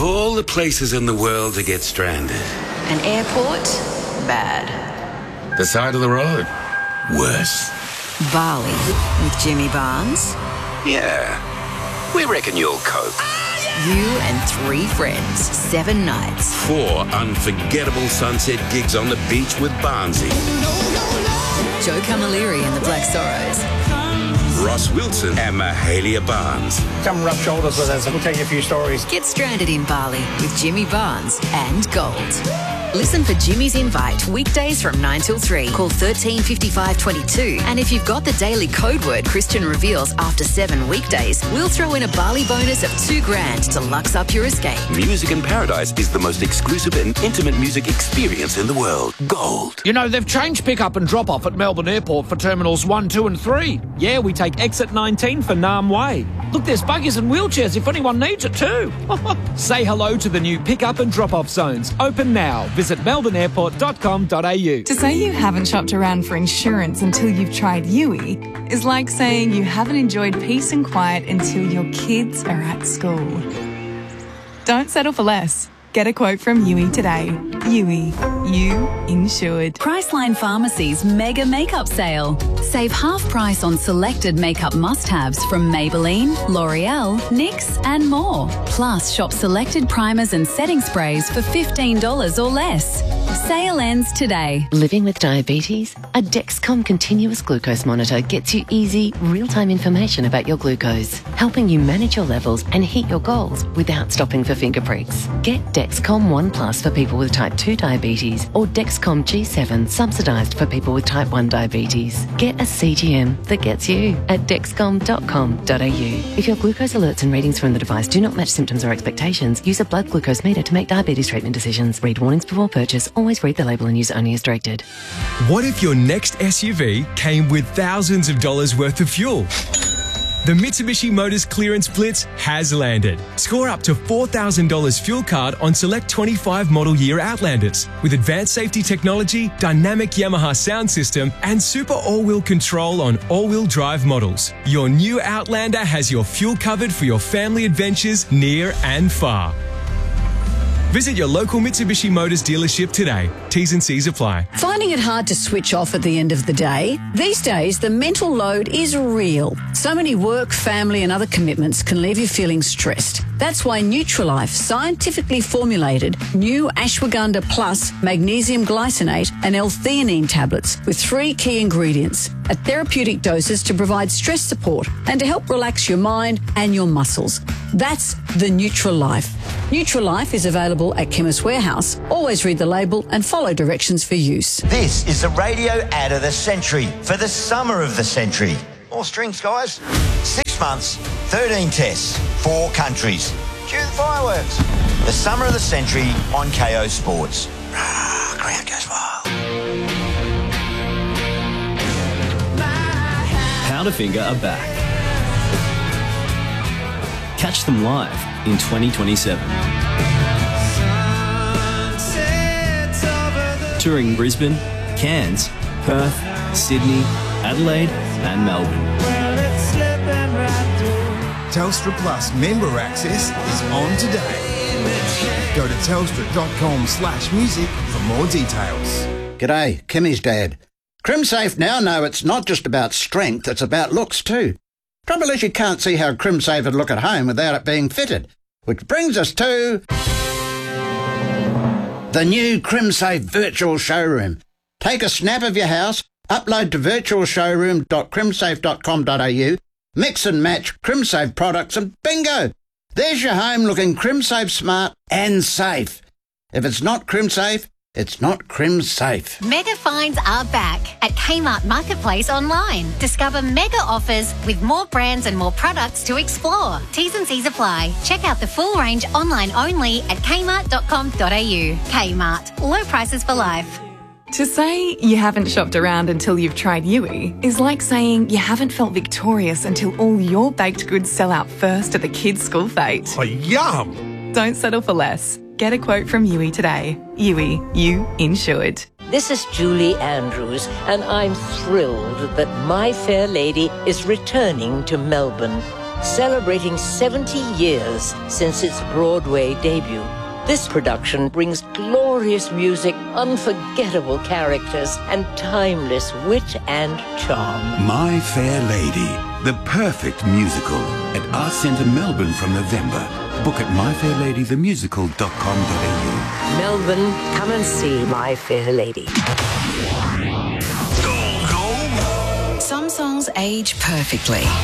all the places in the world to get stranded. An airport? Bad. The side of the road? Worse. Bali with Jimmy Barnes? Yeah, we reckon you'll cope. You and 3 friends, 7 nights. 4 unforgettable sunset gigs on the beach with Barnesy. Joe Camilleri and the Black Sorrows. Ross Wilson and Mahalia Barnes. Come rub shoulders with us and we'll tell you a few stories. Get stranded in Bali with Jimmy Barnes and Gold. Listen for Jimmy's Invite weekdays from 9 till 3. Call 13 55 22. And if you've got the daily code word Christian reveals after 7 weekdays, we'll throw in a Bali bonus of $2,000 to lux up your escape. Music in Paradise is the most exclusive and intimate music experience in the world. Gold. You know, they've changed pick-up and drop-off at Melbourne Airport for Terminals 1, 2 and 3. Yeah, we take exit 19 for Nam Way. Look, there's buggies and wheelchairs if anyone needs it too. Say hello to the new pick-up and drop-off zones. Open now. Visit melbourneairport.com.au. To say you haven't shopped around for insurance until you've tried Yui is like saying you haven't enjoyed peace and quiet until your kids are at school. Don't settle for less. Get a quote from Yui today. Yui, you insured. Priceline Pharmacy's mega makeup sale. Save half price on selected makeup must-haves from Maybelline, L'Oreal, NYX and more. Plus, shop selected primers and setting sprays for $15 or less. Sale ends today. Living with diabetes? A Dexcom continuous glucose monitor gets you easy, real-time information about your glucose, helping you manage your levels and hit your goals without stopping for finger pricks. Get Dexcom One Plus for people with type 2 diabetes or Dexcom G7 subsidised for people with type 1 diabetes. Get a CGM that gets you at dexcom.com.au. If your glucose alerts and readings from the device do not match symptoms or expectations, use a blood glucose meter to make diabetes treatment decisions. Read warnings before purchase. Always read the label and use only as directed. What if your next SUV came with thousands of dollars worth of fuel? The Mitsubishi Motors Clearance Blitz has landed. Score up to $4,000 fuel card on select 25 model year Outlanders with advanced safety technology, dynamic Yamaha sound system and super all-wheel control on all-wheel drive models. Your new Outlander has your fuel covered for your family adventures near and far. Visit your local Mitsubishi Motors dealership today. T's and C's apply. Finding it hard to switch off at the end of the day? These days, the mental load is real. So many work, family and other commitments can leave you feeling stressed. That's why Nutrilife scientifically formulated new ashwagandha plus magnesium glycinate and L-theanine tablets with 3 key ingredients at therapeutic doses to provide stress support and to help relax your mind and your muscles. That's the Nutrilife. Nutrilife is available at Chemist Warehouse. Always read the label and follow directions for use. This is the radio ad of the century for the summer of the century. More strings, guys. 6 months, 13 tests, 4 countries. Cue the fireworks. The summer of the century on KO Sports. Crowd goes wild. Powderfinger are back. Catch them live in 2027. Touring Brisbane, Cairns, Perth, Sydney, Adelaide and Melbourne. Telstra Plus member access is on today. Go to telstra.com/music for more details. G'day, Kimmy's dad. CrimSafe now know it's not just about strength, it's about looks too. Trouble is you can't see how CrimSafe would look at home without it being fitted. Which brings us to the new CrimSafe Virtual Showroom. Take a snap of your house, upload to virtualshowroom.crimsafe.com.au, mix and match CrimSafe products and bingo! There's your home looking CrimSafe smart and safe. If it's not CrimSafe, it's not CrimSafe. Mega finds are back at Kmart Marketplace online. Discover mega offers with more brands and more products to explore. T's and C's apply. Check out the full range online only at kmart.com.au. Kmart. Low prices for life. To say you haven't shopped around until you've tried Yui is like saying you haven't felt victorious until all your baked goods sell out first at the kids' school fete. Oh, yum! Don't settle for less. Get a quote from Yui today. Yui, you insured. This is Julie Andrews, and I'm thrilled that My Fair Lady is returning to Melbourne. celebrating 70 years since its Broadway debut. This production brings glorious music, unforgettable characters, and timeless wit and charm. My Fair Lady, the perfect musical at Arts Centre Melbourne from November. Book at myfairladythemusical.com.au. Melbourne, come and see My Fair Lady. Some songs age perfectly.